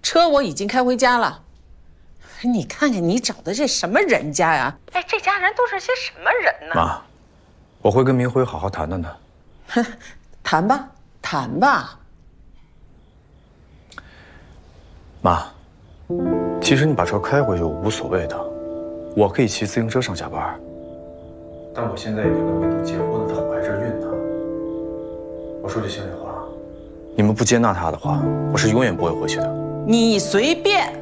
车我已经开回家了。你看看你找的这什么人家呀？哎，这家人都是些什么人呢？ 妈，我会跟明辉好好谈谈的。 哼，谈吧，谈吧。 妈，其实你把车开回去我无所谓的，我可以骑自行车上下班。但我现在已经跟明辉结婚了，她怀着孕呢。我说句心里话，你们不接纳她的话，我是永远不会回去的。 你随便。